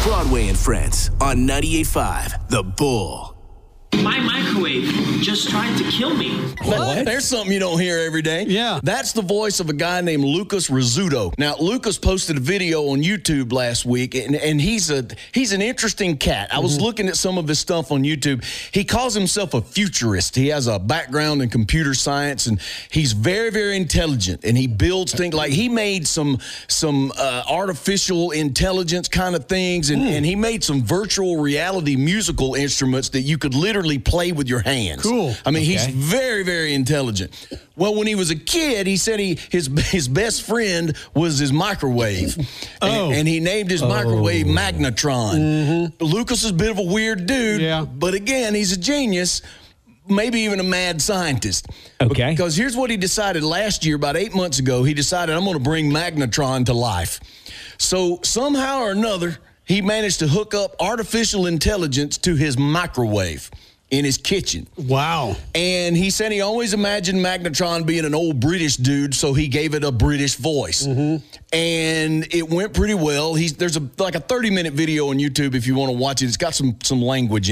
Broadway and Friends on 98.5 The Bull. My microwave just tried to kill me. What? There's something you don't hear every day. Yeah. That's the voice of a guy named Lucas Rizzuto. Now, Lucas posted a video on YouTube last week, and he's an interesting cat. I was looking at some of his stuff on YouTube. He calls himself a futurist. He has a background in computer science, and he's very, very intelligent, and he builds things. Like, he made some artificial intelligence kind of things, and he made some virtual reality musical instruments that you could literally play with your hands. Cool. I mean, he's very, very intelligent. Well, when he was a kid, he said his best friend was his microwave. And he named his microwave Magnetron. Lucas is a bit of a weird dude, but again, he's a genius. Maybe even a mad scientist. Okay. Because here's what he decided last year, about 8 months ago. He decided, I'm going to bring Magnetron to life. So somehow or another, he managed to hook up artificial intelligence to his microwave in his kitchen. Wow. And he said he always imagined Magnetron being an old British dude, so he gave it a British voice. And it went pretty well. There's like a 30-minute video on YouTube if you want to watch it. It's got some language in it.